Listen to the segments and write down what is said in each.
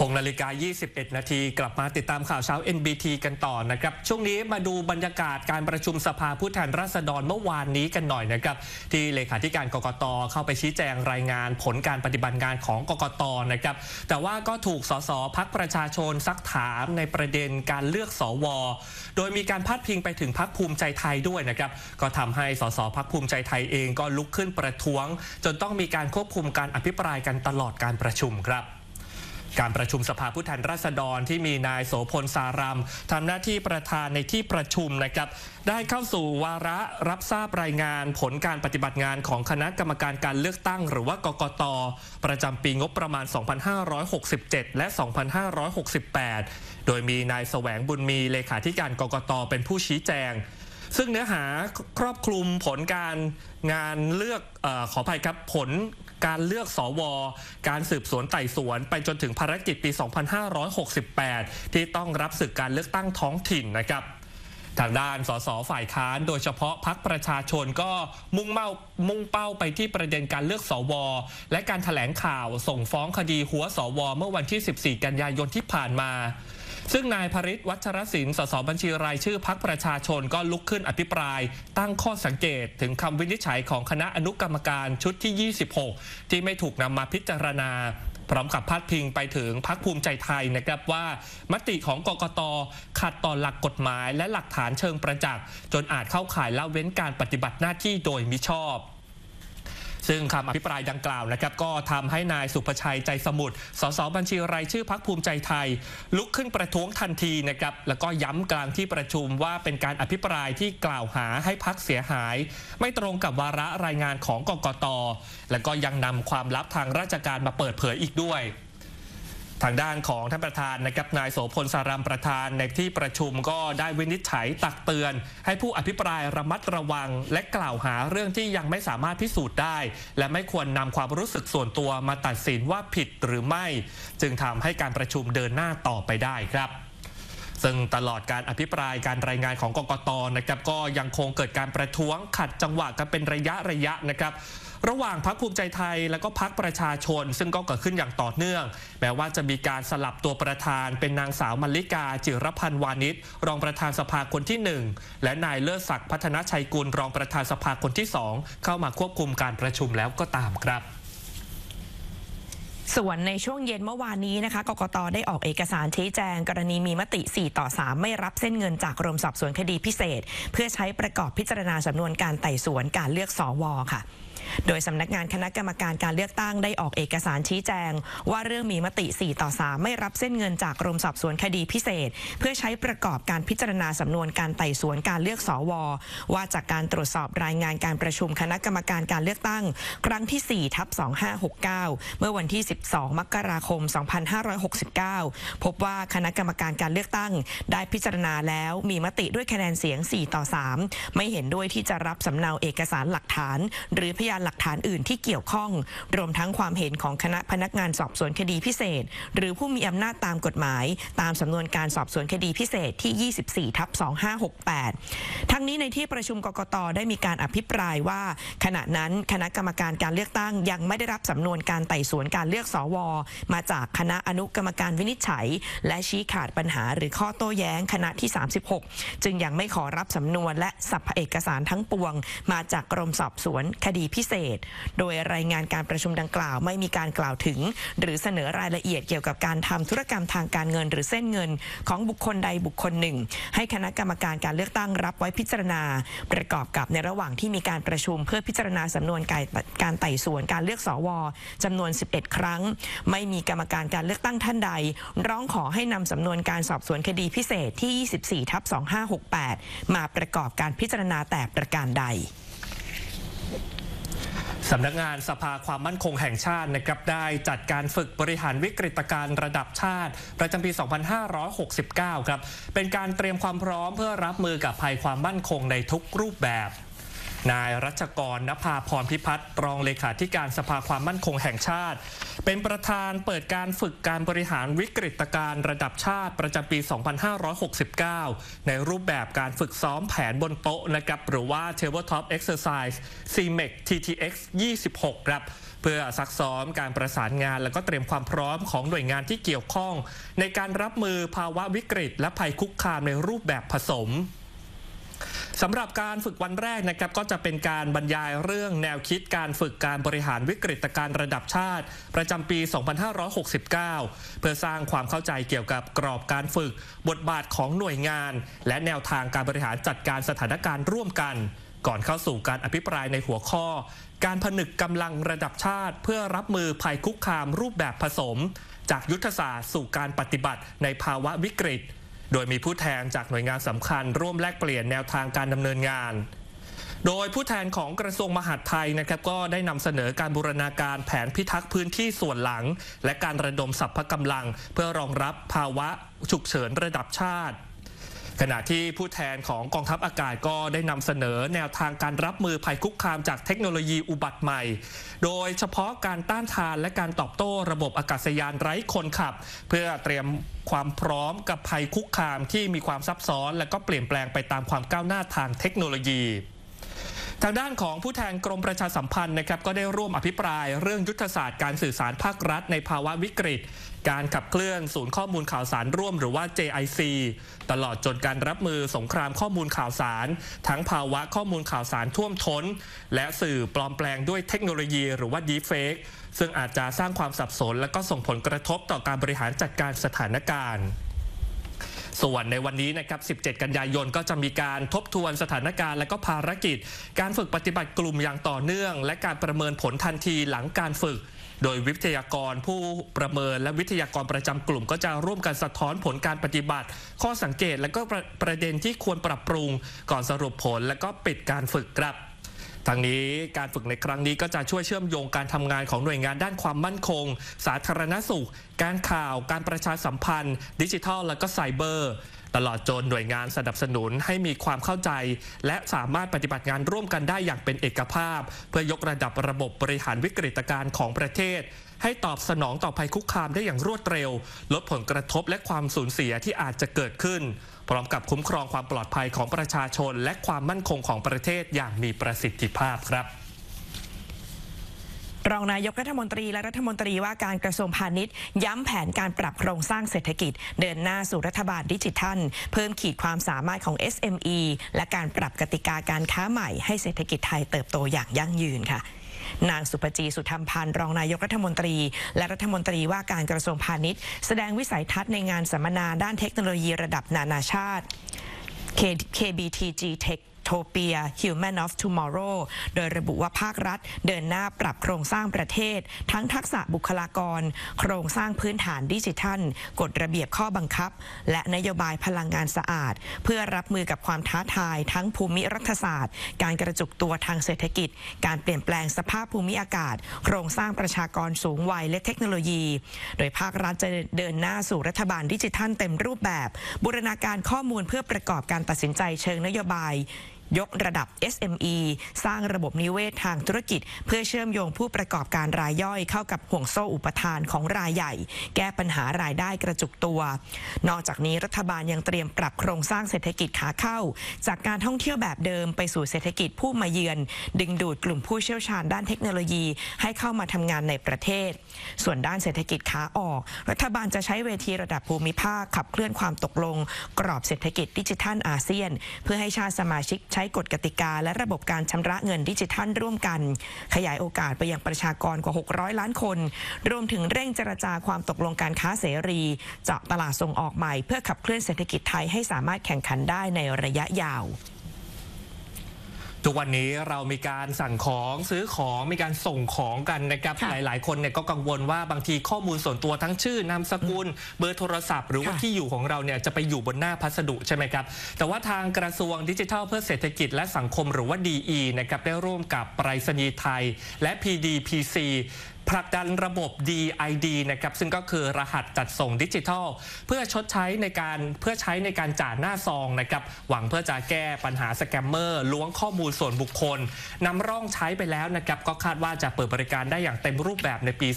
16:21 นาทีกลับมาติดตามข่าวเช้า NBT กันต่อนะครับช่วงนี้มาดูบรรยากาศการประชุมสภาผู้แทนราษฎรเมื่อวานนี้กันหน่อยนะครับที่เลขาธิการกกต.เข้าไปชี้แจงรายงานผลการปฏิบัติงานของกกต.นะครับแต่ว่าก็ถูกสสพรรคประชาชนซักถามในประเด็นการเลือกสว.โดยมีการพาดพิงไปถึงพรรคภูมิใจไทยด้วยนะครับก็ทำให้สสพรรคภูมิใจไทยเองก็ลุกขึ้นประท้วงจนต้องมีการควบคุมการอภิปรายกันตลอดการประชุมครับการประชุมสภาผู้แทนราษฎรที่มีนายโสพลสารัมทำหน้าที่ประธานในที่ประชุมนะครับได้เข้าสู่วาระรับทราบรายงานผลการปฏิบัติงานของคณะกรรมการการเลือกตั้งหรือว่ากกต.ประจำปีงบประมาณ 2567 และ 2568 โดยมีนายแสวงบุญมีเลขาธิการกกต.เป็นผู้ชี้แจงซึ่งเนื้อหาครอบคลุมผลการงานเลือกขออภัยครับผลการเลือกสว.การสืบสวนไต่สวนไปจนถึงภารกิจปี 2568 ที่ต้องรับศึกการเลือกตั้งท้องถิ่นนะครับทางด้านสสฝ่ายค้านโดยเฉพาะพรรคประชาชนก็มุ่งเป้าไปที่ประเด็นการเลือกสว.และการแถลงข่าวส่งฟ้องคดีหัวสว.เมื่อวันที่ 14 กันยายนที่ผ่านมาซึ่งนายภริษฐ์ วัชรศิลป์ สสบัญชีรายชื่อพรรคประชาชนก็ลุกขึ้นอภิปรายตั้งข้อสังเกตถึงคำวินิจฉัยของคณะอนุกรรมการชุดที่ 26 ที่ไม่ถูกนำมาพิจารณาพร้อมกับพาดพิงไปถึงพรรคภูมิใจไทยนะครับว่ามติของกกต.ขัดต่อหลักกฎหมายและหลักฐานเชิงประจักษ์จนอาจเข้าข่ายละเว้นการปฏิบัติหน้าที่โดยมิชอบซึ่งคำอภิปรายดังกล่าวนะครับก็ทำให้นายสุภชัยใจสมุทรสสบัญชีรายชื่อพรรคภูมิใจไทยลุกขึ้นประท้วงทันทีนะครับแล้วก็ย้ำกลางที่ประชุมว่าเป็นการอภิปรายที่กล่าวหาให้พรรคเสียหายไม่ตรงกับวาระรายงานของกกต.และก็ยังนำความลับทางราชการมาเปิดเผยอีกด้วยทางด้านของท่านประธานนะครับนายโสพลสารัมประธานในที่ประชุมก็ได้วินิจฉัยตักเตือนให้ผู้อภิปรายระมัดระวังและกล่าวหาเรื่องที่ยังไม่สามารถพิสูจน์ได้และไม่ควรนำความรู้สึกส่วนตัวมาตัดสินว่าผิดหรือไม่จึงทำให้การประชุมเดินหน้าต่อไปได้ครับซึ่งตลอดการอภิปรายการรายงานของกกต.นะครับก็ยังคงเกิดการประท้วงขัดจังหวะกันเป็นระยะนะครับระหว่างพรรคภูมิใจไทยและก็พรรคประชาชนซึ่งก็เกิดขึ้นอย่างต่อเนื่องแม้ว่าจะมีการสลับตัวประธานเป็นนางสาวมลลิกาจิรพันธ์วานิชรองประธานสภาคนที่1และนายเลิศศักดิ์พัฒนชัยกุลรองประธานสภาคนที่2เข้ามาควบคุมการประชุมแล้วก็ตามครับส่วนในช่วงเย็นเมื่อวานนี้นะคะกกต.ได้ออกเอกสารชี้แจงกรณีมีมติ 4-3 ไม่รับเส้นเงินจากกรมสอบสวนคดีพิเศษเพื่อใช้ประกอบพิจารณาสำนวนการไต่สวนการเลือกสว.ค่ะโดยสำนักงานคณะกรรมการการเลือกตั้งได้ออกเอกสารชี้แจงว่าเรื่องมีมติ 4-3 ไม่รับเส้นเงินจากกรมสอบสวนคดีพิเศษเพื่อใช้ประกอบการพิจารณาสำนวนการไต่สวนการเลือกสว.ว่าจากการตรวจสอบรายงานการประชุมคณะกรรมการการเลือกตั้งครั้งที่ 4/2569 เมื่อวันที่ 12 มกราคม 2569 พบว่าคณะกรรมการการเลือกตั้งได้พิจารณาแล้วมีมติด้วยคะแนนเสียง 4-3 ไม่เห็นด้วยที่จะรับสำเนาเอกสารหลักฐานหรือพยานหลักฐานอื่นที่เกี่ยวข้องรวมทั้งความเห็นของคณะพนักงานสอบสวนคดีพิเศษหรือผู้มีอำนาจตามกฎหมายตามสำนวนการสอบสวนคดีพิเศษที่ 24/2568 ทั้งนี้ในที่ประชุมกกต.ได้มีการอภิปรายว่าขณะนั้นคณะกรรมการการเลือกตั้งยังไม่ได้รับสำนวนการไต่สวนการเลือกสว.มาจากคณะอนุกรรมการวินิจฉัยและชี้ขาดปัญหาหรือข้อโต้แย้งคณะที่ 36จึงยังไม่ขอรับสำนวนและสรรพเอกสารทั้งปวงมาจากกรมสอบสวนคดีพิเศษโดยรายงานการประชุมดังกล่าวไม่มีการกล่าวถึงหรือเสนอรายละเอียดเกี่ยวกับการทำธุรกรรมทางการเงินหรือเส้นเงินของบุคคลใดบุคคลหนึ่งให้คณะกรรมการการเลือกตั้งรับไว้พิจารณาประกอบกับในระหว่างที่มีการประชุมเพื่อพิจารณาสำนวนการไต่สวนการเลือกสว.จำนวน 11 ครั้งไม่มีกรรมการการเลือกตั้งท่านใดร้องขอให้นำสำนวนการสอบสวนคดีพิเศษที่ 24/2568 มาประกอบการพิจารณาแต่ประการใดสำนักงานสภาความมั่นคงแห่งชาตินะครับได้จัดการฝึกบริหารวิกฤตการณ์ระดับชาติประจำปี 2569 ครับเป็นการเตรียมความพร้อมเพื่อรับมือกับภัยความมั่นคงในทุกรูปแบบนายรัชกร ณภาพรพิพัฒน์รองเลขาธิการสภาความมั่นคงแห่งชาติเป็นประธานเปิดการฝึกการบริหารวิกฤตการณ์ระดับชาติประจำปี 2569 ในรูปแบบการฝึกซ้อมแผนบนโต๊ะนะครับหรือว่า Tabletop Exercise CMEX TTX 26 ครับเพื่อซักซ้อมการประสานงานและก็เตรียมความพร้อมของหน่วยงานที่เกี่ยวข้องในการรับมือภาวะวิกฤตและภัยคุกคามในรูปแบบผสมสำหรับการฝึกวันแรกนะครับก็จะเป็นการบรรยายเรื่องแนวคิดการฝึกการบริหารวิกฤตการณ์ระดับชาติประจำปี 2569 เพื่อสร้างความเข้าใจเกี่ยวกับกรอบการฝึกบทบาทของหน่วยงานและแนวทางการบริหารจัดการสถานการณ์ร่วมกันก่อนเข้าสู่การอภิปรายในหัวข้อการผนึกกำลังระดับชาติเพื่อรับมือภัยคุกคามรูปแบบผสมจากยุทธศาสตร์สู่การปฏิบัติในภาวะวิกฤตโดยมีผู้แทนจากหน่วยงานสำคัญร่วมแลกเปลี่ยนแนวทางการดำเนินงานโดยผู้แทนของกระทรวงมหาดไทยนะครับก็ได้นำเสนอการบูรณาการแผนพิทักษ์พื้นที่ส่วนหลังและการระดมสรรพกำลังเพื่อรองรับภาวะฉุกเฉินระดับชาติขณะที่ผู้แทนของกองทัพอากาศก็ได้นำเสนอแนวทางการรับมือภัยคุกคามจากเทคโนโลยีอุบัติใหม่โดยเฉพาะการต้านทานและการตอบโต้ระบบอากาศยานไร้คนขับเพื่อเตรียมความพร้อมกับภัยคุกคามที่มีความซับซ้อนและก็เปลี่ยนแปลงไปตามความก้าวหน้าทางเทคโนโลยีทางด้านของผู้แทนกรมประชาสัมพันธ์นะครับก็ได้ร่วมอภิปรายเรื่องยุทธศาสตร์การสื่อสารภาครัฐในภาวะวิกฤตการขับเคลื่อนศูนย์ข้อมูลข่าวสารร่วมหรือว่า JIC ตลอดจนการรับมือสงครามข้อมูลข่าวสารทั้งภาวะข้อมูลข่าวสารท่วมท้นและสื่อปลอมแปลงด้วยเทคโนโลยีหรือว่า Deepfake ซึ่งอาจจะสร้างความสับสนและก็ส่งผลกระทบต่อการบริหารจัดการสถานการณ์ส่วนในวันนี้นะครับ17 กันยายนก็จะมีการทบทวนสถานการณ์และก็ภารกิจการฝึกปฏิบัติกลุ่มอย่างต่อเนื่องและการประเมินผลทันทีหลังการฝึกโดยวิทยากรผู้ประเมินและวิทยากรประจำกลุ่มก็จะร่วมกันสะท้อนผลการปฏิบัติข้อสังเกตและก็ประเด็นที่ควรปรับปรุงก่อนสรุปผลและก็ปิดการฝึกครับทางนี้การฝึกในครั้งนี้ก็จะช่วยเชื่อมโยงการทำงานของหน่วยงานด้านความมั่นคงสาธารณสุขการข่าวการประชาสัมพันธ์ดิจิทัลและก็ไซเบอร์ตลอดจนหน่วยงานสนับสนุนให้มีความเข้าใจและสามารถปฏิบัติงานร่วมกันได้อย่างเป็นเอกภาพเพื่อยกระดับระบบบริหารวิกฤตการณ์ของประเทศให้ตอบสนองต่อภัยคุกคามได้อย่างรวดเร็วลดผลกระทบและความสูญเสียที่อาจจะเกิดขึ้นพร้อมกับคุ้มครองความปลอดภัยของประชาชนและความมั่นคงของประเทศอย่างมีประสิทธิภาพครับรองนายกรัฐมนตรีและรัฐมนตรีว่าการกระทรวงพาณิชย์ย้ำแผนการปรับโครงสร้างเศรษฐกิจเดินหน้าสู่รัฐบาลดิจิทัลเพิ่มขีดความสามารถของ SME และการปรับกติกาการค้าใหม่ให้เศรษฐกิจไทยเติบโตอย่างยั่งยืนค่ะนางสุภจีสุธรรมพันธ์รองนายกรัฐมนตรีและรัฐมนตรีว่าการกระทรวงพาณิชย์แสดงวิสัยทัศน์ในงานสัมมนาด้านเทคโนโลยีระดับนานาชาติ KBTG Tech Topia Human of Tomorrow โดยระบุว่าภาครัฐเดินหน้าปรับโครงสร้างประเทศทั้งทักษะบุคลากรโครงสร้างพื้นฐานดิจิทัลกฎระเบียบข้อบังคับและนโยบายพลังงานสะอาดเพื่อรับมือกับความท้าทายทั้งภูมิรัฐศาสตร์การกระจุกตัวทางเศรษฐกิจการเปลี่ยนแปลงสภาพภูมิอากาศโครงสร้างประชากรสูงวัยและเทคโนโลยีโดยภาครัฐจะเดินหน้าสู่รัฐบาลดิจิทัลเต็มรูปแบบบูรณาการข้อมูลเพื่อประกอบการตัดสินใจเชิงนโยบายยกระดับ SME สร้างระบบนิเวศทางธุรกิจเพื่อเชื่อมโยงผู้ประกอบการรายย่อยเข้ากับห่วงโซ่อุปทานของรายใหญ่แก้ปัญหารายได้กระจุกตัวนอกจากนี้รัฐบาลยังเตรียมปรับโครงสร้างเศรษฐกิจขาเข้าจากการท่องเที่ยวแบบเดิมไปสู่เศรษฐกิจผู้มาเยือนดึงดูดกลุ่มผู้เชี่ยวชาญด้านเทคโนโลยีให้เข้ามาทำงานในประเทศส่วนด้านเศรษฐกิจขาออกรัฐบาลจะใช้เวทีระดับภูมิภาคขับเคลื่อนความตกลงกรอบเศรษฐกิจดิจิทัลอาเซียนเพื่อให้ชาติสมาชิกใช้กฎกติกาและระบบการชำระเงินดิจิทัลร่วมกันขยายโอกาสไปยังประชากรกว่า600 ล้านคนรวมถึงเร่งเจรจาความตกลงการค้าเสรีเจาะตลาดส่งออกใหม่เพื่อขับเคลื่อนเศรษฐกิจไทยให้สามารถแข่งขันได้ในระยะยาวทุกวันนี้เรามีการสั่งของซื้อของมีการส่งของกันนะครับหลายๆคนเนี่ยก็กังวลว่าบางทีข้อมูลส่วนตัวทั้งชื่อนามสกุลเบอร์โทรศัพท์หรือว่าที่อยู่ของเราเนี่ยจะไปอยู่บนหน้าพัสดุใช่ไหมครับแต่ว่าทางกระทรวงดิจิทัลเพื่อเศรษฐกิจและสังคมหรือว่า DE นะครับได้ร่วมกับไปรษณีย์ไทยและ PDPC ผลักดันระบบ DID นะครับซึ่งก็คือรหัสจัดส่งดิจิทัลเพื่อใช้ในการจ่ายหน้าซองนะครับหวังเพื่อจะแก้ปัญหาสแกมเมอร์ล้วงข้อมูลส่วนบุคคลนำร่องใช้ไปแล้วนะครับก็คาดว่าจะเปิดบริการได้อย่างเต็มรูปแบบในปี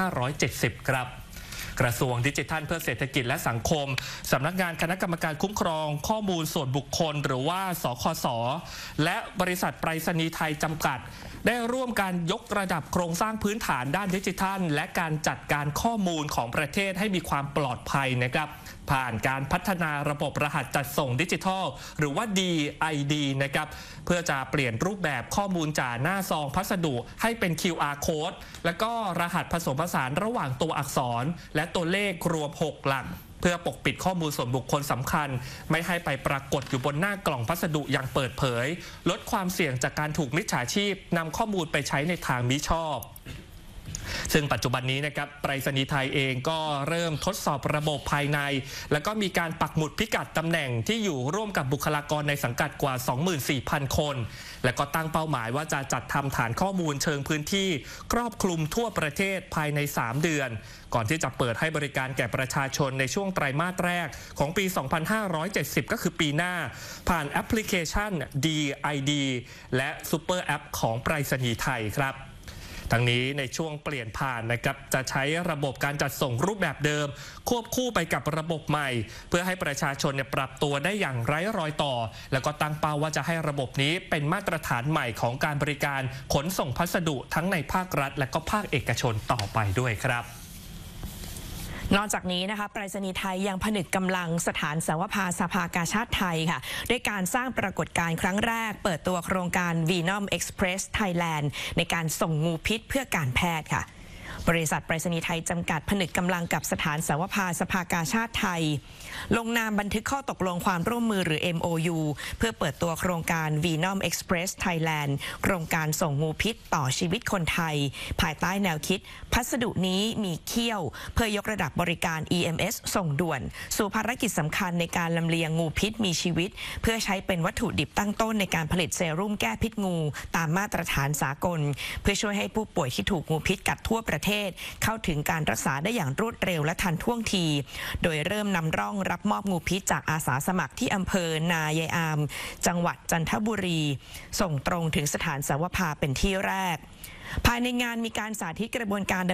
2570 ครับกระทรวงดิจิทัลเพื่อเศรษฐกิจและสังคมสำนักงานคณะกรรมการคุ้มครองข้อมูลส่วนบุคคลหรือว่าสคส.และบริษัทไปรษณีย์ไทยจำกัดได้ร่วมการยกระดับโครงสร้างพื้นฐานด้านดิจิทัลและการจัดการข้อมูลของประเทศให้มีความปลอดภัยนะครับผ่านการพัฒนาระบบรหัสจัดส่งดิจิทัลหรือว่า DID นะครับเพื่อจะเปลี่ยนรูปแบบข้อมูลจากหน้าซองพัสดุให้เป็น QR code แล้วก็รหัสผสมผสานระหว่างตัวอักษรและตัวเลขรวม6 หลักเพื่อปกปิดข้อมูลส่วนบุคคลสำคัญไม่ให้ไปปรากฏอยู่บนหน้ากล่องพัสดุอย่างเปิดเผยลดความเสี่ยงจากการถูกมิจฉาชีพนำข้อมูลไปใช้ในทางมิชอบซึ่งปัจจุบันนี้นะครับไปรษณีย์ไทยเองก็เริ่มทดสอบระบบภายในแล้วก็มีการปักหมุดพิกัดตำแหน่งที่อยู่ร่วมกับบุคลากรในสังกัดกว่า 24,000 คนและก็ตั้งเป้าหมายว่าจะจัดทำฐานข้อมูลเชิงพื้นที่ครอบคลุมทั่วประเทศภายใน 3 เดือนก่อนที่จะเปิดให้บริการแก่ประชาชนในช่วงไตรมาสแรกของปี 2570 ก็คือปีหน้าผ่านแอปพลิเคชัน DID และซูเปอร์แอปของไปรษณีย์ไทยครับทั้งนี้ในช่วงเปลี่ยนผ่านนะครับจะใช้ระบบการจัดส่งรูปแบบเดิมควบคู่ไปกับระบบใหม่เพื่อให้ประชาชนปรับตัวได้อย่างไร้รอยต่อแล้วก็ตั้งเป้าว่าจะให้ระบบนี้เป็นมาตรฐานใหม่ของการบริการขนส่งพัสดุทั้งในภาครัฐและก็ภาคเอกชนต่อไปด้วยครับนอกจากนี้นะคะไปรษณีย์ไทยยังผนึกกำลังสถานสาวภาสภากาชาติไทยค่ะด้วยการสร้างปรากฏการณ์ครั้งแรกเปิดตัวโครงการ Venom Express Thailand ในการส่งงูพิษเพื่อการแพทย์ค่ะบริษัทไปรษณีย์ไทยจำกัดผนึกกำลังกับสถานสาวภาสภากาชาติไทยลงนามบันทึกข้อตกลงความร่วมมือหรือ MOU เพื่อเปิดตัวโครงการ Venom Express Thailand โครงการส่งงูพิษต่อชีวิตคนไทยภายใต้แนวคิดพัสดุนี้มีเขี้ยวเพื่อยกระดับบริการ EMS ส่งด่วนสู่ภารกิจสำคัญในการลำเลียงงูพิษมีชีวิตเพื่อใช้เป็นวัตถุดิบตั้งต้นในการผลิตเซรุ่มแก้พิษงูตามมาตรฐานสากลเพื่อช่วยให้ผู้ป่วยที่ถูกงูพิษกัดทั่วประเทศเข้าถึงการรักษาได้อย่างรวดเร็วและทันท่วงทีโดยเริ่มนำร่องรับมอบงูพิษจากอาสาสมัครที่อำเภอนายายอามจังหวัดจันทบุรีส่งตรงถึงสถานสาวภาเป็นที่แรกภายในงานมีการสาธิตกระบวนการ